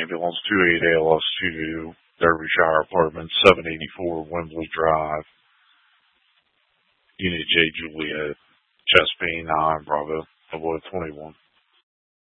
ambulance 28 ALS 2 Derbyshire Apartments, 784 Wembley Drive, Unit J Juliet, Chesapeake 9 Bravo, Avoid 21.